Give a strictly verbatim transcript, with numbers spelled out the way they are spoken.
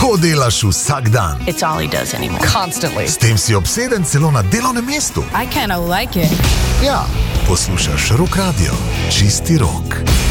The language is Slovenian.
To delaš vsak dan. It's all he does anymore. Constantly. S tem si obseden celo na delovnem mestu. I kind of like it. Ja, poslušaš Rock Radio. Čisti rok.